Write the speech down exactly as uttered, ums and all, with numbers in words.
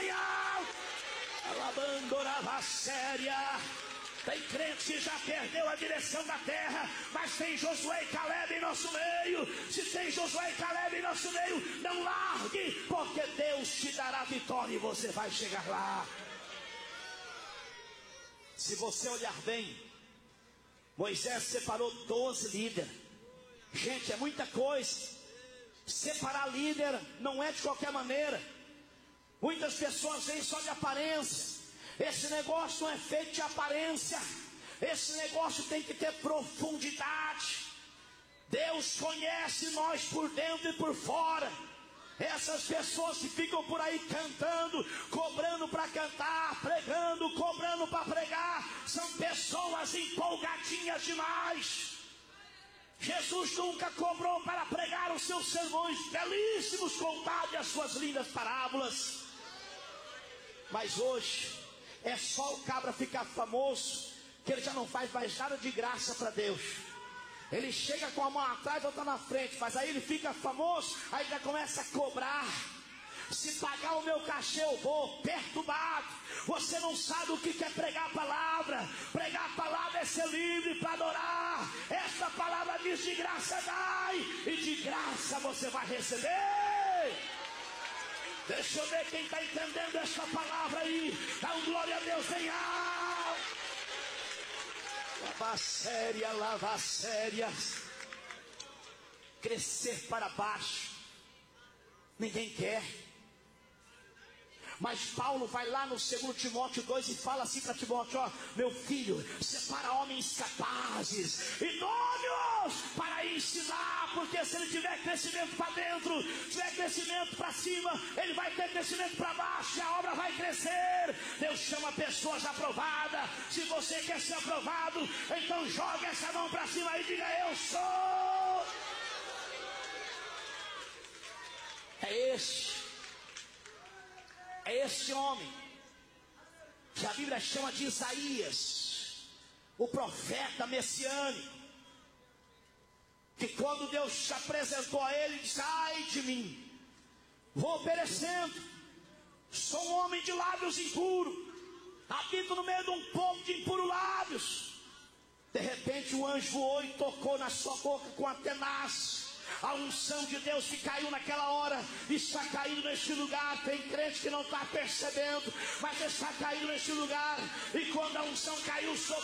bem alto. Alabandorava séria. Tem crente que já perdeu a direção da terra, mas tem Josué e Caleb em nosso meio. Se tem Josué e Caleb em nosso meio, não largue, porque Deus te dará vitória e você vai chegar lá. Se você olhar bem, Moisés separou doze líderes. Gente, é muita coisa. Separar líder não é de qualquer maneira. Muitas pessoas vêm só de aparência. Esse negócio não é feito de aparência. Esse negócio tem que ter profundidade. Deus conhece nós por dentro e por fora. Essas pessoas que ficam por aí cantando, cobrando para cantar, pregando, cobrando para pregar, são pessoas empolgadinhas demais. Jesus nunca cobrou para pregar os seus sermões belíssimos, contados e as suas lindas parábolas. Mas hoje é só o cabra ficar famoso, que ele já não faz mais nada de graça para Deus. Ele chega com a mão atrás, outra na frente, mas aí ele fica famoso, aí já começa a cobrar. Se pagar o meu cachê eu vou, perturbado. Você não sabe o que é pregar a palavra. Pregar a palavra é ser livre para adorar. Essa palavra diz: de graça dai, e de graça você vai receber. Deixa eu ver quem está entendendo essa palavra aí. Dá um glória a Deus em alto. Lava séria, lava sérias. Crescer para baixo ninguém quer. Mas Paulo vai lá no segundo Timóteo dois e fala assim para Timóteo: ó, meu filho, separa homens capazes, idôneos para ensinar, porque se ele tiver crescimento para dentro, tiver crescimento para cima, ele vai ter crescimento para baixo e a obra vai crescer. Deus chama pessoas aprovadas. Se você quer ser aprovado, então joga essa mão para cima e diga: eu sou. É este É esse homem que a Bíblia chama de Isaías, o profeta messiânico, que quando Deus se apresentou a ele, disse: ai de mim, vou perecendo, sou um homem de lábios impuros, habito no meio de um povo de impuros lábios. De repente o anjo voou e tocou na sua boca com a tenaz. A unção de Deus que caiu naquela hora está caindo neste lugar. Tem crente que não está percebendo, mas está caindo neste lugar. E quando a unção caiu sobre